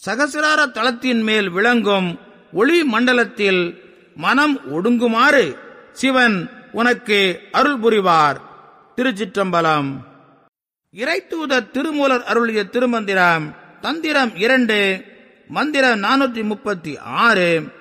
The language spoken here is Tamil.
சகசிரார தளத்தின் மேல் விளங்கும் ஒளி மண்டலத்தில் மனம் ஒடுங்குமாறு சிவன் உனக்கு அருள் புரிவார். திருச்சிற்றம்பலம். இறைத்தூதர் திருமூலர் அருளிய திருமந்திரம் தந்திரம் 2 மந்திரம் 436.